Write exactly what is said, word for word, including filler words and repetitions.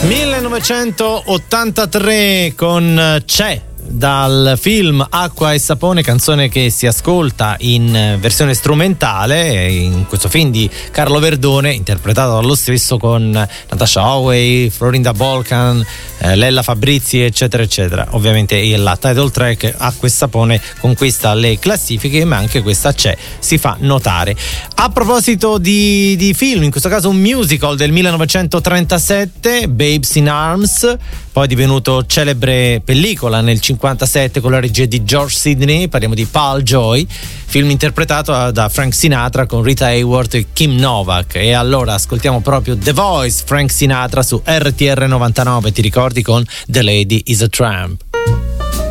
millenovecentottantatré con C'è, dal film Acqua e Sapone, canzone che si ascolta in versione strumentale in questo film di Carlo Verdone, interpretato dallo stesso, con Natasha Howey, Florinda Bolkan, eh, Lella Fabrizi, eccetera eccetera. Ovviamente il title track Acqua e Sapone conquista le classifiche, ma anche questa C'è si fa notare. A proposito di, di film, in questo caso un musical del millenovecentotrentasette, Babes in Arms, poi divenuto celebre pellicola nel cinquantasette con la regia di George Sidney. Parliamo di Paul Joy, film interpretato da Frank Sinatra con Rita Hayworth e Kim Novak. E allora ascoltiamo proprio The Voice, Frank Sinatra su R T R novantanove, ti ricordi, con The Lady is a Tramp.